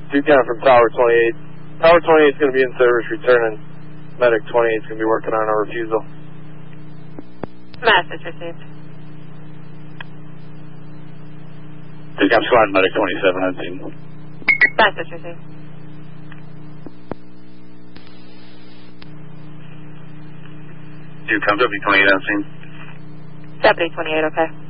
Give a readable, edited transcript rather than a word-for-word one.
Duke down from Tower 28. Tower 28 is going to be in service, returning. Medic 28 is going to be working on a refusal. Message received. Duke, I'm squad Medic 27 on scene. Message received. Duke, I'm W 28 on scene. Deputy 28, okay.